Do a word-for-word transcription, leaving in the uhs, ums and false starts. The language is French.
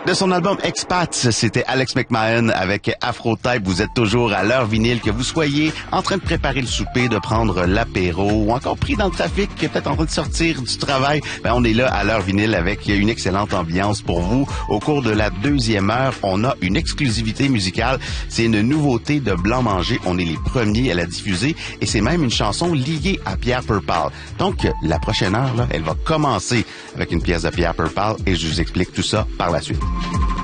De son album Expats, c'était Alex McMahon avec Afro Type. Vous êtes toujours à l'heure vinyle, que vous soyez en train de préparer le souper, de prendre l'apéro ou encore pris dans le trafic, peut-être en train de sortir du travail. Ben, on est là à l'heure vinyle avec une excellente ambiance pour vous. Au cours de la deuxième heure, on a une exclusivité musicale. C'est une nouveauté de Blanc Manger. On est les premiers à la diffuser et c'est même une chanson liée à Pierre Purple. Donc, la prochaine heure, là, elle va commencer avec une pièce de Pierre Purple et je vous explique tout ça par la suite.